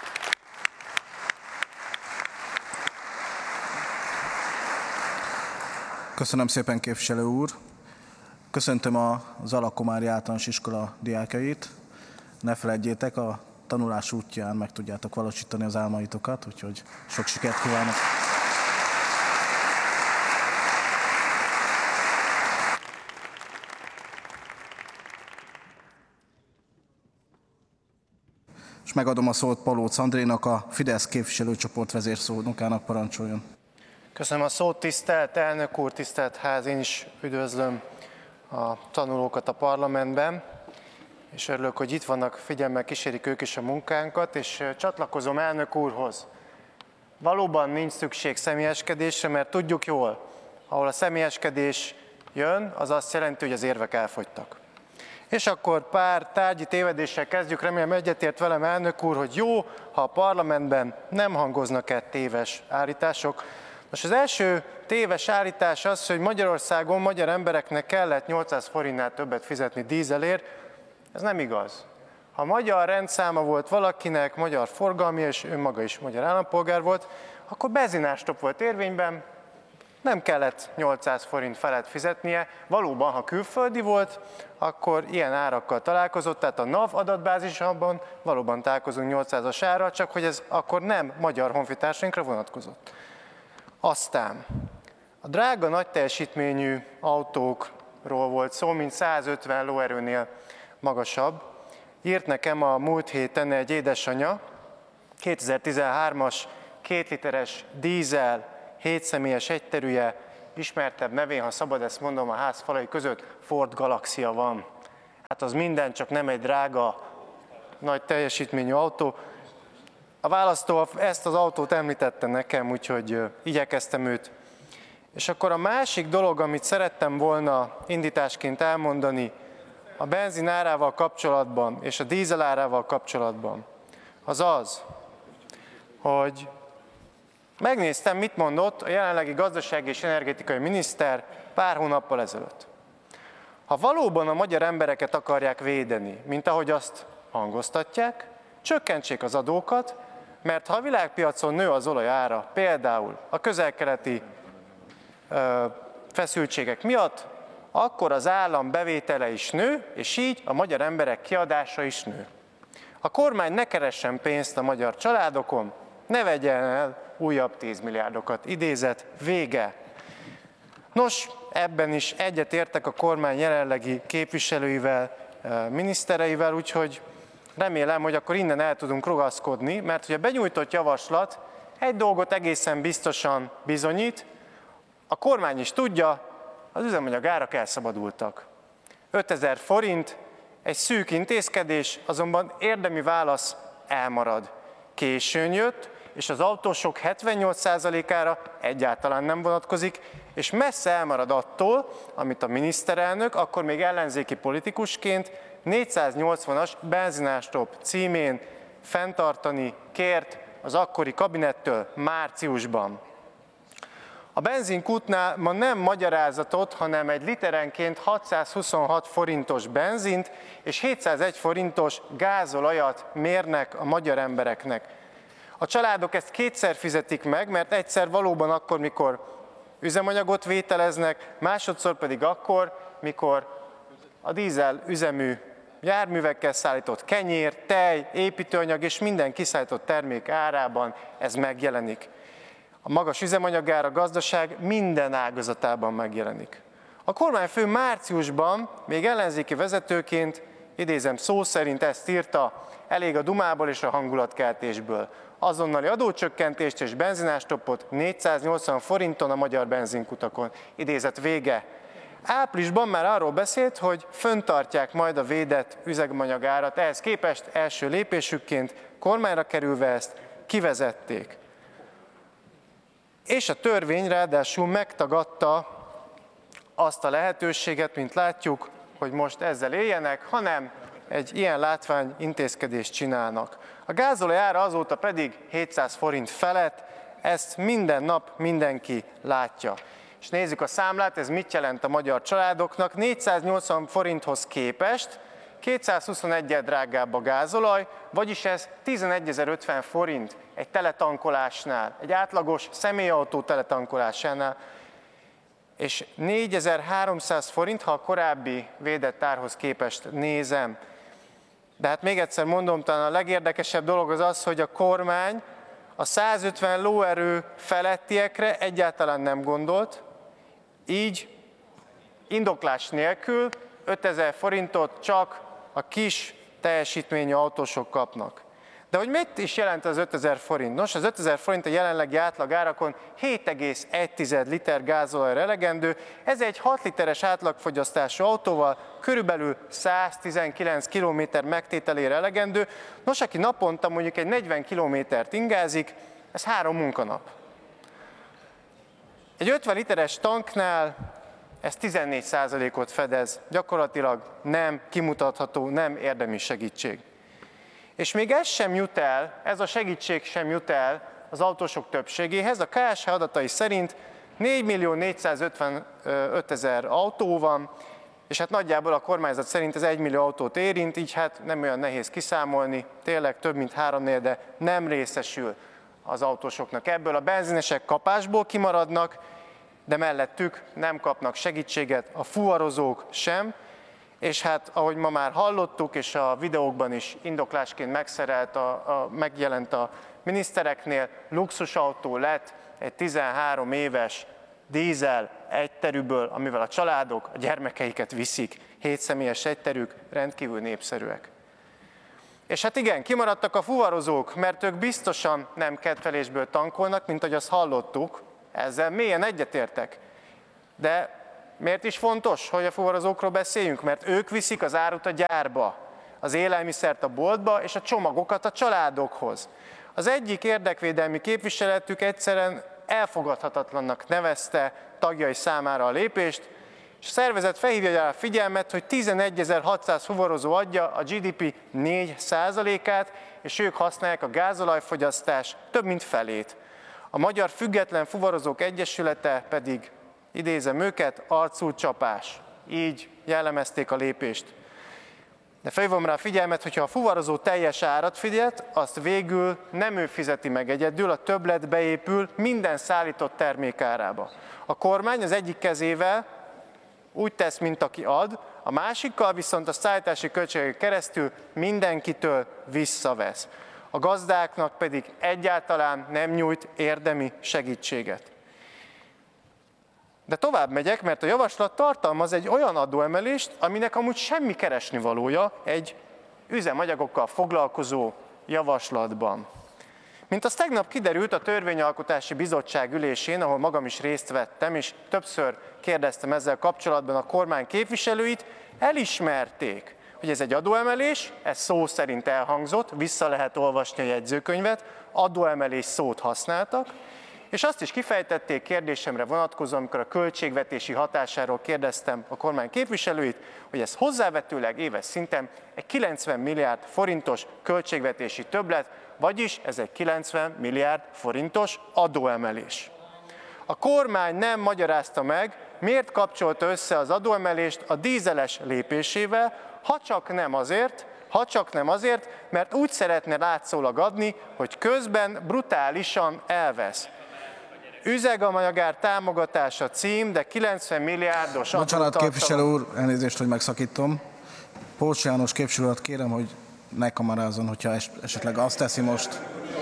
S1: Köszönöm szépen, képviselő úr! Köszöntöm a Zalakomári Általános Iskola diákjait. Ne feledjétek, a tanulás útján meg tudjátok valósítani az álmaitokat, úgyhogy sok sikert kívánok! És megadom a szót Palóc Andrénak, a Fidesz képviselőcsoport vezérszónokának, parancsoljon.
S4: Köszönöm a szót, tisztelt elnök úr, tisztelt ház, én is üdvözlöm a tanulókat a parlamentben, és örülök, hogy itt vannak, figyelemmel kísérik ők is a munkánkat, és csatlakozom elnök úrhoz. Valóban nincs szükség személyeskedésre, mert tudjuk jól, ahol a személyeskedés jön, az azt jelenti, hogy az érvek elfogytak. És akkor pár tárgyi tévedéssel kezdjük, remélem egyetért velem elnök úr, hogy jó, ha a parlamentben nem hangoznak el téves állítások. Most az első téves állítás az, hogy Magyarországon magyar embereknek kellett 800 forintnál többet fizetni dízelért. Ez nem igaz. Ha magyar rendszáma volt valakinek, magyar forgalmi, és ő maga is magyar állampolgár volt, akkor benzinástop volt érvényben, nem kellett 800 forint felett fizetnie. Valóban, ha külföldi volt, akkor ilyen árakkal találkozott, tehát a NAV adatbázisában valóban találkozunk 800-as árral, csak hogy ez akkor nem magyar honfitársainkra vonatkozott. Aztán a drága nagy teljesítményű autókról volt szó, mint 150 lóerőnél magasabb. Írt nekem a múlt héten egy édesanyja, 2013-as 2 literes dízel, 7 személyes egyterűje, ismertebb nevén, ha szabad ezt mondom, a ház falai között Ford Galaxia van. Hát az minden, csak nem egy drága, nagy teljesítményű autó. A választó ezt az autót említette nekem, úgyhogy igyekeztem őt. És akkor a másik dolog, amit szerettem volna indításként elmondani,
S8: a benzin árával kapcsolatban és a dízel árával kapcsolatban, az az, hogy megnéztem, mit mondott a jelenlegi gazdasági és energetikai miniszter pár hónappal ezelőtt. Ha valóban a magyar embereket akarják védeni, mint ahogy azt hangoztatják, csökkentsék az adókat, mert ha a világpiacon nő az olaj ára, például a közel-keleti feszültségek miatt, akkor az állam bevétele is nő, és így a magyar emberek kiadása is nő. A kormány ne keressen pénzt a magyar családokon, ne vegyen el újabb 10 milliárdokat, idézet, vége. Nos, ebben is egyetértek a kormány jelenlegi képviselőivel, minisztereivel, úgyhogy remélem, hogy akkor innen el tudunk rugaszkodni, mert hogy a benyújtott javaslat egy dolgot egészen biztosan bizonyít, a kormány is tudja, az üzemanyag árak elszabadultak. 5000 forint, egy szűk intézkedés, azonban érdemi válasz elmarad. Későn jött, és az autósok 78%-ára egyáltalán nem vonatkozik, és messze elmarad attól, amit a miniszterelnök, akkor még ellenzéki politikusként 480-as benzinástop címén fenntartani kért az akkori kabinettől márciusban. A benzinkútnál ma nem magyarázatot, hanem egy literenként 626 forintos benzint és 701 forintos gázolajat mérnek a magyar embereknek. A családok ezt kétszer fizetik meg, mert egyszer valóban akkor, mikor üzemanyagot vételeznek, másodszor pedig akkor, mikor a dízel üzemű járművekkel szállított kenyér, tej, építőanyag és minden kiszállított termék árában ez megjelenik. A magas üzemanyagár a gazdaság minden ágazatában megjelenik. A kormányfő márciusban még ellenzéki vezetőként, idézem szó szerint ezt írta, elég a dumából és a hangulatkeltésből. Azonnali adócsökkentést és benzinástoppot 480 forinton a magyar benzinkutakon. Idézet vége. Áprilisban már arról beszélt, hogy fenntartják majd a védett üzemanyagárat. Ehhez képest első lépésükként kormányra kerülve ezt kivezették. És a törvény ráadásul megtagadta azt a lehetőséget, mint látjuk, hogy most ezzel éljenek, hanem egy ilyen látvány intézkedést csinálnak. A gázolaj ára azóta pedig 700 forint felett, ezt minden nap mindenki látja. És nézzük a számlát, ez mit jelent a magyar családoknak. 480 forinthoz képest 221-el drágább a gázolaj, vagyis ez 11.050 forint egy teletankolásnál, egy átlagos személyautó teletankolásánál, és 4.300 forint, ha a korábbi védett árhoz képest nézem. De hát még egyszer mondom, talán a legérdekesebb dolog az az, hogy a kormány a 150 lóerő felettiekre egyáltalán nem gondolt, így indoklás nélkül 5000 forintot csak a kis teljesítményű autósok kapnak. De hogy mit is jelent az 5000 forint? Nos, az 5000 forint a jelenlegi átlagárakon 7,1 liter gázolajra elegendő, ez egy 6 literes átlagfogyasztású autóval körülbelül 119 km megtételére elegendő. Nos, aki naponta mondjuk egy 40 kilométert ingázik, ez 3 munkanap. Egy 50 literes tanknál ez 14%-ot fedez, gyakorlatilag nem kimutatható, nem érdemi segítség. És még ez sem jut el, ez a segítség sem jut el az autósok többségéhez. A KSH adatai szerint 4.455.000 autó van, és hát nagyjából a kormányzat szerint ez 1 millió autót érint, így hát nem olyan nehéz kiszámolni, tényleg több mint 3/4 nem részesül az autósoknak ebből. A benzinesek kapásból kimaradnak, de mellettük nem kapnak segítséget, a fuvarozók sem, és hát ahogy ma már hallottuk, és a videókban is indoklásként megjelent a minisztereknél, luxusautó lett egy 13 éves dízel egyterűből, amivel a családok a gyermekeiket viszik, 7 személyes egyterűk rendkívül népszerűek. És hát igen, kimaradtak a fuvarozók, mert ők biztosan nem kedvelésből tankolnak, mint ahogy azt hallottuk, ezzel mélyen egyetértek. De miért is fontos, hogy a fuvarozókról beszéljünk? Mert ők viszik az árut a gyárba, az élelmiszert a boltba, és a csomagokat a családokhoz. Az egyik érdekvédelmi képviseletük egyszerűen elfogadhatatlannak nevezte tagjai számára a lépést, És a szervezet felhívja rá a figyelmet, hogy 11.600 fuvarozó adja a GDP 4%-át, és ők használják a gázolajfogyasztás több mint felét. A Magyar Független Fuvarozók Egyesülete pedig, idézem őket, arcul csapás. Így jellemezték a lépést. De felhívom rá a figyelmet, hogyha a fuvarozó teljes árat fizet, azt végül nem ő fizeti meg egyedül, a többlet beépül minden szállított termék árába. A kormány az egyik kezével úgy tesz, mint aki ad, a másikkal viszont a szállítási költségek keresztül mindenkitől visszavesz. A gazdáknak pedig egyáltalán nem nyújt érdemi segítséget. De tovább megyek, mert a javaslat tartalmaz egy olyan adóemelést, aminek amúgy semmi keresnivalója egy üzemanyagokkal foglalkozó javaslatban. Mint az tegnap kiderült a Törvényalkotási Bizottság ülésén, ahol magam is részt vettem, és többször kérdeztem ezzel kapcsolatban a kormány képviselőit, elismerték, hogy ez egy adóemelés, ez szó szerint elhangzott, vissza lehet olvasni a jegyzőkönyvet, adóemelés szót használtak, és azt is kifejtették kérdésemre vonatkozóan, amikor a költségvetési hatásáról kérdeztem a kormány képviselőit, hogy ez hozzávetőleg éves szinten egy 90 milliárd forintos költségvetési többlet, vagyis ez egy 90 milliárd forintos adóemelés. A kormány nem magyarázta meg, miért kapcsolta össze az adóemelést a dízeles lépésével, ha csak nem azért, mert úgy szeretne látszólag adni, hogy közben brutálisan elvesz. Üzemanyagár támogatása cím, de 90 milliárdos
S1: Bocsánat, képviselő úr, elnézést, hogy megszakítom. Pócs János képviselő urat kérem, hogy ne kamarázzon, hogyha esetleg azt teszi most.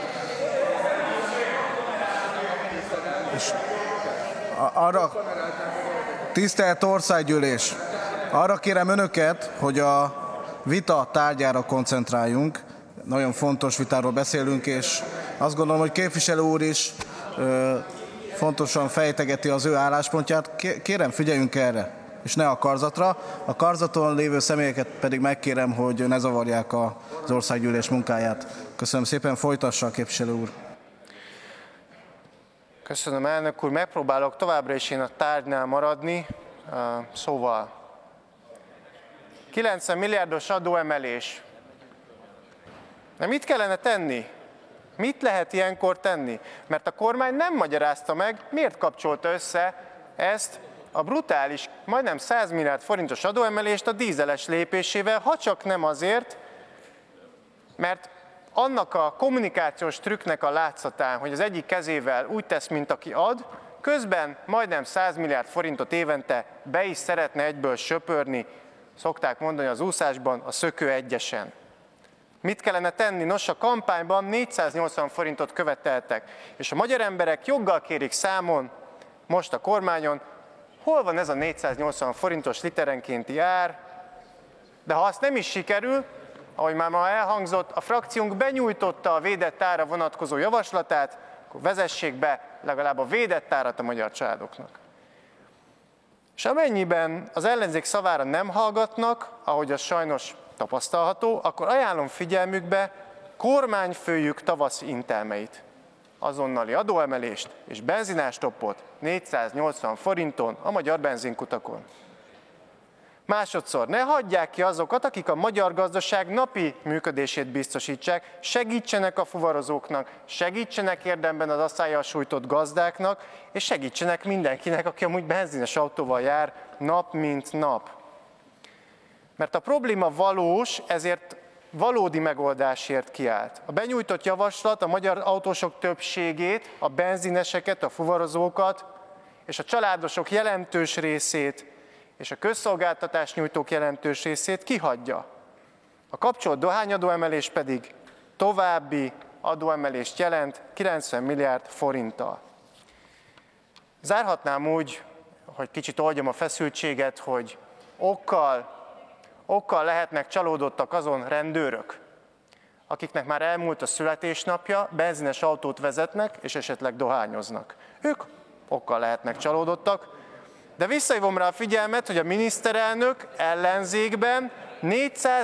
S1: És arra, tisztelt Országgyűlés, arra kérem önöket, hogy a vita tárgyára koncentráljunk. Nagyon fontos vitáról beszélünk, és azt gondolom, hogy képviselő úr is fontosan fejtegeti az ő álláspontját. Kérem, figyeljünk erre, és ne a karzatra. A karzaton lévő személyeket pedig megkérem, hogy ne zavarják az Országgyűlés munkáját. Köszönöm szépen, folytassa a képviselő úr.
S8: Köszönöm, elnök úr. Megpróbálok továbbra is én a tárgynál maradni. Szóval 90 milliárdos adóemelés. De mit kellene tenni? Mit lehet ilyenkor tenni? Mert a kormány nem magyarázta meg, miért kapcsolta össze ezt a brutális, majdnem 100 milliárd forintos adóemelést a dízeles lépésével, ha csak nem azért, mert annak a kommunikációs trükknek a látszatán, hogy az egyik kezével úgy tesz, mint aki ad, közben majdnem 100 milliárd forintot évente be is szeretne egyből söpörni, szokták mondani az úszásban, a szökő egyesen. Mit kellene tenni? Nos, a kampányban 480 forintot követeltek, és a magyar emberek joggal kérik számon, most a kormányon, hol van ez a 480 forintos literenkénti ár, de ha azt nem is sikerül, ahogy már ma elhangzott, a frakciónk benyújtotta a védett ára vonatkozó javaslatát, akkor vezessék be legalább a védett árat a magyar családoknak. És amennyiben az ellenzék szavára nem hallgatnak, ahogy az sajnos tapasztalható, akkor ajánlom figyelmükbe kormányfőjük tavaszi intelmeit. Azonnali adóemelést és benzinástoppot 480 forinton a magyar benzinkutakon. Másodszor, ne hagyják ki azokat, akik a magyar gazdaság napi működését biztosítsák, segítsenek a fuvarozóknak, segítsenek érdemben az asszállyal sújtott gazdáknak, és segítsenek mindenkinek, aki amúgy benzines autóval jár nap mint nap. Mert a probléma valós, ezért valódi megoldásért kiállt. A benyújtott javaslat a magyar autósok többségét, a benzineseket, a fuvarozókat és a családosok jelentős részét és a közszolgáltatás nyújtók jelentős részét kihagyja. A kapcsolt dohányadóemelés pedig további adóemelést jelent 90 milliárd forinttal. Zárhatnám úgy, hogy kicsit oldjam a feszültséget, hogy okkal lehetnek csalódottak azon rendőrök, akiknek már elmúlt a születésnapja, benzines autót vezetnek és esetleg dohányoznak. Ők okkal lehetnek csalódottak, de visszahívom rá a figyelmet, hogy a miniszterelnök ellenzékben 400